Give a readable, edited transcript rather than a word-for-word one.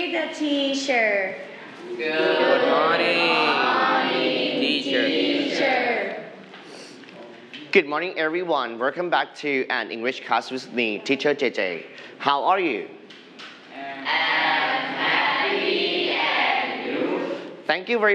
greet the teacher. Good morning, teacher. Teacher. Good morning, everyone. Welcome back to an English class with me, Teacher JJ. How are you? I'm happy, and you? Thank you very